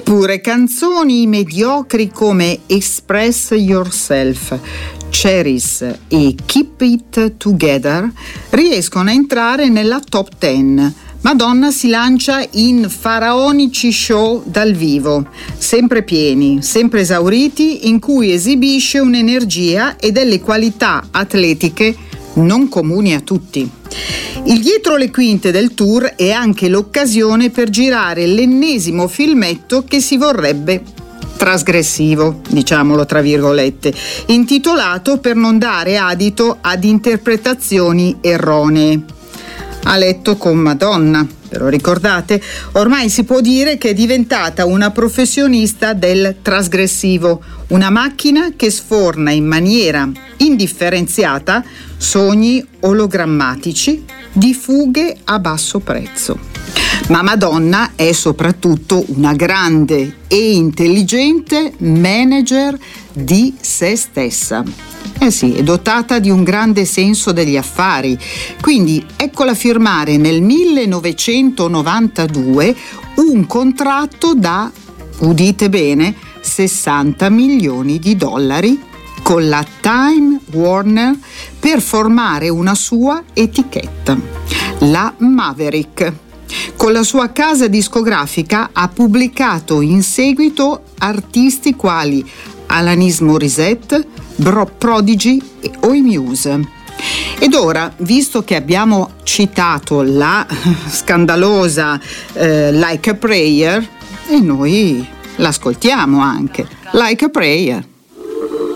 Eppure canzoni mediocri come Express Yourself, Cherish e Keep It Together riescono a entrare nella top 10. Madonna si lancia in faraonici show dal vivo, sempre pieni, sempre esauriti, in cui esibisce un'energia e delle qualità atletiche non comuni a tutti. Il dietro le quinte del tour è anche l'occasione per girare l'ennesimo filmetto che si vorrebbe trasgressivo, diciamolo tra virgolette, intitolato Per non dare adito ad interpretazioni erronee. A letto con Madonna, ve lo ricordate? Ormai si può dire che è diventata una professionista del trasgressivo, una macchina che sforna in maniera indifferenziata sogni ologrammatici di fughe a basso prezzo. Ma Madonna è soprattutto una grande e intelligente manager di se stessa. Sì, è dotata di un grande senso degli affari, quindi eccola firmare nel 1992 un contratto da, udite bene, $60 milioni con la Time Warner per formare una sua etichetta, la Maverick. Con la sua casa discografica ha pubblicato in seguito artisti quali Alanis Morissette, Prodigy o i Muse. Ed ora, visto che abbiamo citato la scandalosa Like a Prayer, e noi l'ascoltiamo anche, Like a Prayer.